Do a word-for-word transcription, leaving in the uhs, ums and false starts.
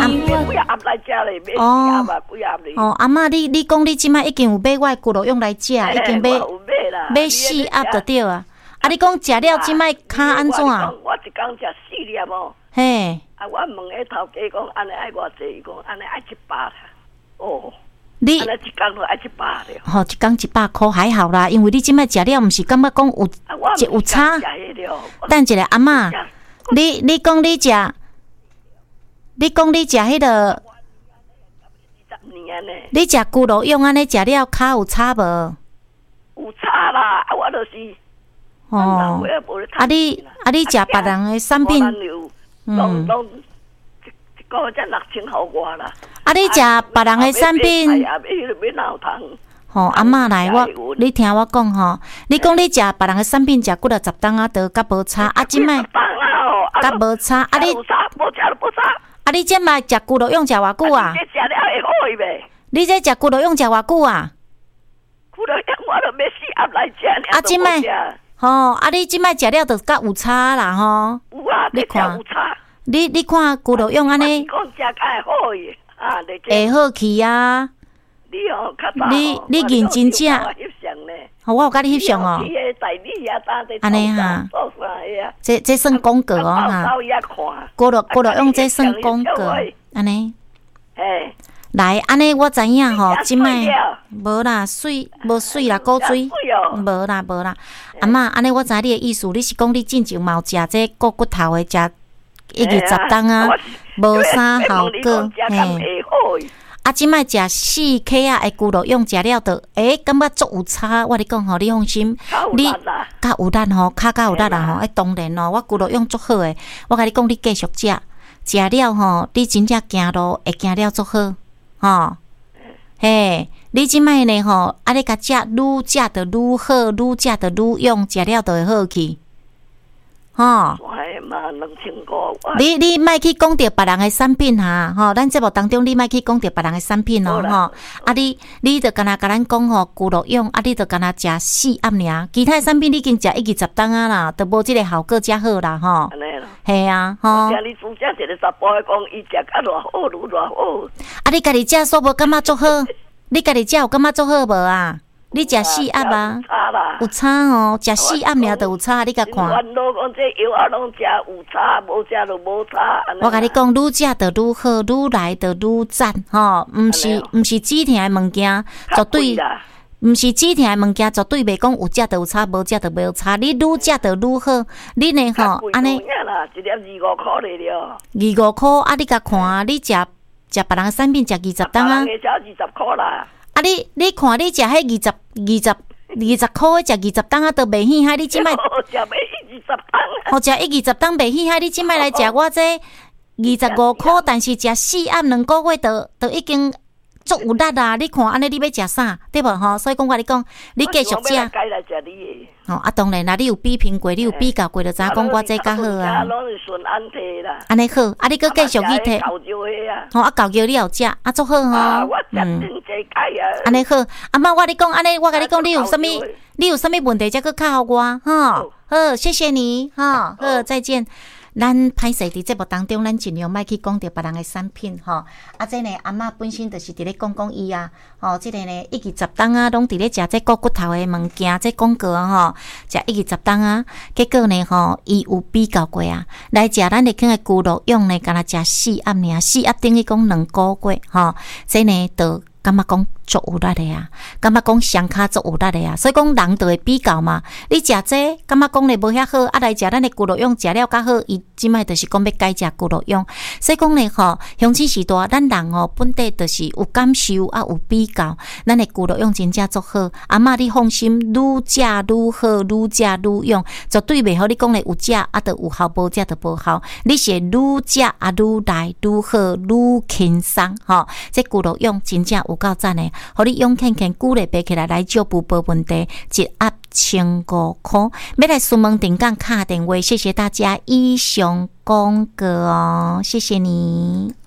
阿几盒来食咧，买几盒啊，几盒咧。 哦，阿嬷，你你讲你即摆已经有买我的骨肉用来食，已经买买四盒就对啊。啊，你讲食了即摆骹安怎？ 我一工食四粒哦。 嘿。 啊，我问迄头家讲，安尼爱偌济？伊讲安尼爱一百啦。哦。 你安尼一工就爱一百了。 吼，一工一百箍还好啦，因为你即摆食了，毋是感觉讲有有有差。等一下，阿嬷，你你讲你食，你讲你食迄个，你食骨肉用安尼食了，骹有差无？ 有差啦，啊，我就是。 哦。啊，你啊，你食别人的产品， 嗯。个才六千好我啦！ 啊，你食别人的产品，吼阿嬷来，我你听我讲吼，你讲你食别人的产品，食几落十档啊，都甲无差啊，即摆甲无差啊，你啊，你即摆食骨肉用食偌久啊？你这食骨肉用食偌久啊？ 骨肉用我都要四盒来食， 啊，即摆吼啊，你即摆食了就甲有差啦吼。 有啊，你看有差。 你你看骨肉用安尼，会好去啊！你你认真食，好，我有甲你翕相哦。安尼哈，这这算广告哦哈。骨肉骨肉用这算广告，安尼。来，安尼我知影吼，即摆无啦，水无水啦，果水无啦无啦。阿嬷，安尼我知你的意思，你是讲你进前嘛有食这骨骨头的食。一日十档啊，无啥效果嘿。啊，即摆食四克啊的骨肉用食了的，诶，感觉足有差。我你讲吼，你放心，你较有力吼，骹较有力啦吼。诶，当然咯，我骨肉用足好诶。我甲你讲，你继续食，食了吼，你真正行路会行了足好，吼。嘿，你即摆呢吼，啊，你甲食愈食得愈好，愈食得愈用，食了就会好去。吼，你你莫去讲着别人的产品哈，吼，咱节目当中你莫去讲着别人的产品哦，吼，啊你你着干那甲咱讲吼，骨肉用，啊你着干那食四盒尔，其他的产品你已经食一二十档啊啦，都无即个效果遮好啦，吼，系啊，吼。 听你主讲一个查甫的讲，伊食甲偌好，愈偌好。 啊，你家己食所无感觉足好？你家己食有感觉足好无啊？你食四盒啊？有差哦，食四盒尔就有差，你甲看。我甲你讲，愈食就愈好，愈来就愈赞，吼，毋是毋是止疼的物件，绝对毋是止疼的物件，绝对袂讲有食就有差，无食就无差。你愈食就愈好，你呢吼安尼。 一粒二五块嚟了。 二五块啊！你甲看，你食食别人的产品食二十档啊？ 别人的食二十块啦。 啊！你你看，你食迄二十、二十、二十块，食二十档啊，都袂稀罕。你即摆食要一二十档， 好食一二十档袂稀罕。你即摆来食我这二十五块，但是食四盒两个月，都都已经足有力啊！你看安尼，你要食啥？对无吼？所以讲我你讲，你继续食。哦，啊，当然啦，你有比拼过，你有比较过，就知影讲我这较好啊。安尼好，啊，你搁继续去摕。吼，啊，搞叫你有食，啊，足好吼。嗯。安尼好，阿妈，我你讲安尼，我甲你讲，你有啥物？你有啥物问题，再搁敲我，吼。好，谢谢你，吼，好，再见。咱歹势伫节目当中，咱尽量莫去讲着别人的产品吼。啊，这呢，阿嬷本身就是伫咧讲讲伊啊，吼，这个呢，一二十档啊，拢伫咧食这骨骨头的物件，这广告啊，吼，食一二十档啊，结果呢，吼，伊有比较过啊，来食咱的坑的骨肉用呢，敢若食四盒尔，四盒等于讲两个月，吼，这呢，都感觉讲足有力的啊，感觉讲双骹足有力的啊，所以讲人就会比较嘛。你食这，感觉讲咧无遐好，啊来食咱的骨肉用，食了较好，伊即摆就是讲要改食骨肉用。所以讲咧吼，乡亲时代，咱人吼本地就是有感受啊，有比较，咱的骨肉用真正足好。阿嬷你放心，愈食愈好，愈食愈用，绝对袂好你讲咧有食啊，就有效，无食就无效。你是愈食啊，愈来愈好，愈轻松吼。这骨肉用真正有够赞的。互你用看看，鼓励爬起来来照补无问题，一盒千五块。要来询问定岗卡电话，谢谢大家以上广告哦，谢谢你。